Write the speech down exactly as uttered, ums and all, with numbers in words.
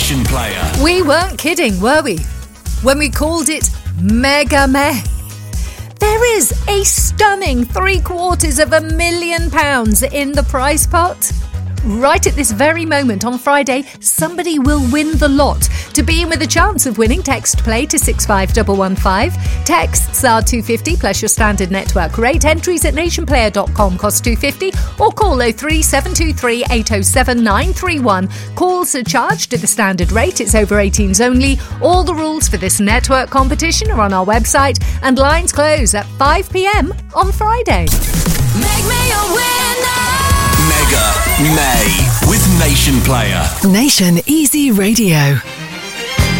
Nation Player. We weren't kidding, were we? When we called it Mega May. There is a stunning three quarters of a million pounds in the prize pot. Right at this very moment on Friday, somebody will win the lot. To be in with a chance of winning, text play to six five one one five. Texts are two pounds fifty plus your standard network rate. Entries at nationplayer dot com cost two pounds fifty or call oh three seven two three eight oh seven nine three one. Calls are charged at the standard rate. It's over eighteens only. All the rules for this network competition are on our website and lines close at five p.m. on Friday. Make me a winner! Mega May with Nation Player. Nation Easy Radio.